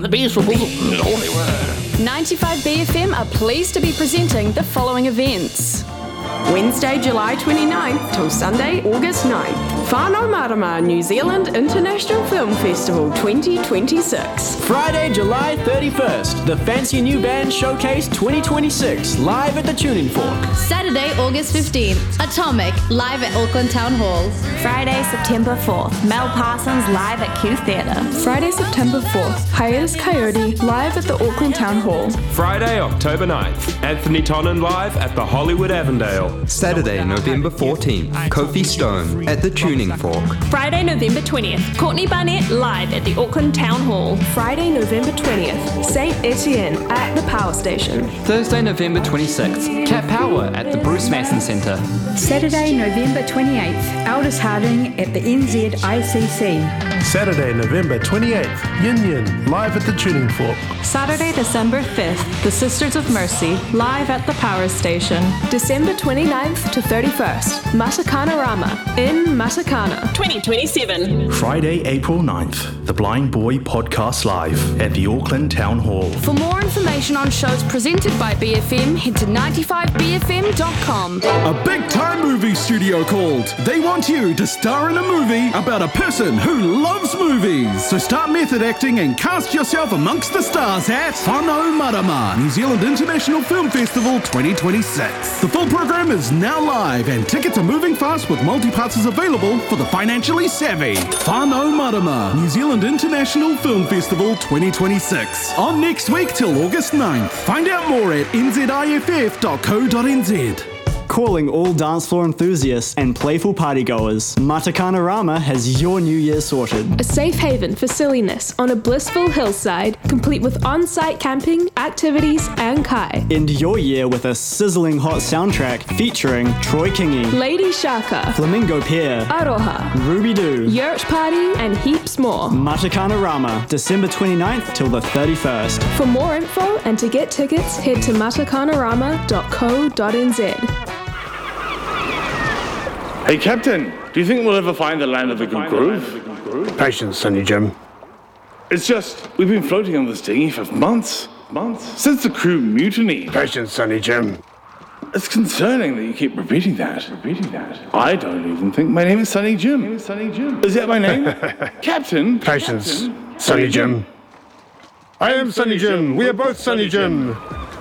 the best proposal in Hollywood. 95BFM are pleased to be presenting the following events. Wednesday, July 29th till Sunday, August 9th. Whānau Marama New Zealand International Film Festival 2026. Friday, July 31st, the Fancy New Band Showcase 2026, live at the Tuning Fork. Saturday, August 15th, Atomic, live at Auckland Town Hall. Friday, September 4th, Mel Parsons live at Q Theatre. Friday, September 4th, Hiatus Coyote live at the Auckland Town Hall. Friday, October 9th, Anthony Tonnen live at the Hollywood Avondale. Saturday, November 14th, Kofi Stone at the Tuning Fork. Friday, November 20th, Courtney Barnett live at the Auckland Town Hall. Friday, November 20th, St. Etienne at the Power Station. Thursday, November 26th, Cat Power at the Bruce Mason Centre. Saturday, November 28th, Aldous Harding at the NZICC. Saturday, November 28th, Yin Yin live at the Tuning Fork. Saturday, December 5th, the Sisters of Mercy live at the Power Station. December 29th to 31st, Matakanarama in Matakana 2027. Friday, April 9th, the Blind Boy Podcast live at the Auckland Town Hall. For more information on shows presented by BFM, head to 95bfm.com. A big-time movie studio called. They want you to star in a movie about a person who loves movies. So start method acting and cast yourself amongst the stars at Whānau Marama New Zealand International Film Festival 2026. The full program is now live and tickets are moving fast with multi-passes available for the financially savvy. Whānau Marama New Zealand International Film Festival 2026. On next week till August 9th. Find out more at nziff.co.nz. Calling all dance floor enthusiasts and playful partygoers, Matakanarama has your New Year sorted. A safe haven for silliness on a blissful hillside, complete with on-site camping, activities and kai. End your year with a sizzling hot soundtrack featuring Troy Kingy, Lady Shaka, Flamingo Pier, Aroha, Ruby Doo, Yurt Party and heaps more. Matakanarama, December 29th till the 31st. For more info and to get tickets, head to matakanarama.co.nz. Hey, Captain, do you think we'll ever find the land of the good groove? Patience, Sonny Jim. It's just, we've been floating on this dinghy for months. Since the crew mutiny. Patience, Sonny Jim. It's concerning that you keep repeating that. I don't even think my name is Sonny Jim. Is that my name? Captain? Patience, Sonny Jim. I am Sonny Jim. We are both Sonny Jim.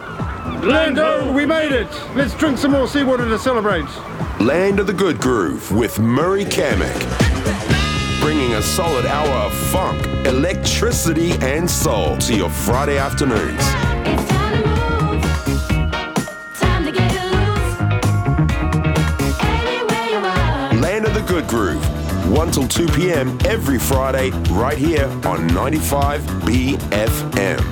Lando, we made it. Let's drink some more seawater to celebrate. Land of the Good Groove with Murray Kamek. Bringing a solid hour of funk, electricity and soul to your Friday afternoons. It's time to move. Time to get loose. Anywhere you are. Land of the Good Groove, 1 till 2 p.m. every Friday, right here on 95BFM.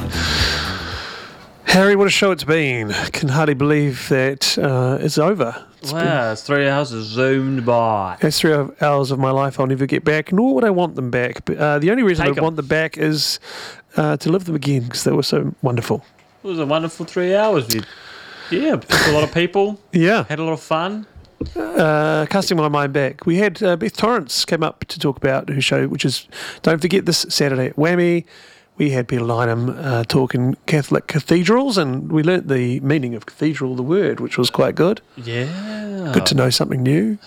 Harry, what a show it's been. Can hardly believe that it's over. It's 3 hours has zoomed by. It's 3 hours of my life I'll never get back, nor would I want them back. But the only reason I want them back is to live them again, because they were so wonderful. It was a wonderful 3 hours. Yeah, a lot of people. Yeah. Had a lot of fun. Casting my mind back, we had Beth Torrance came up to talk about her show, which is, don't forget, this Saturday at Whammy. We had Peter Lynham talking Catholic cathedrals, and we learnt the meaning of cathedral, the word, which was quite good. Yeah. Good to know something new.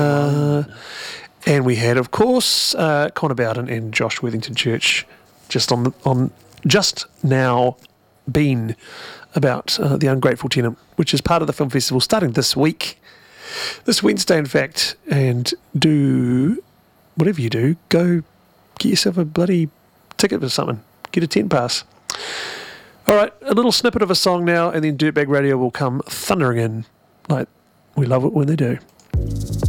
And we had, of course, Connor Bowden and Josh Worthington Church just just now been about The Ungrateful Tenant, which is part of the film festival starting this week. This Wednesday, in fact, and do whatever you do, go get yourself a bloody ticket for something. Get a tent pass. All right, a little snippet of a song now, and then Dirtbag Radio will come thundering in. Like, we love it when they do.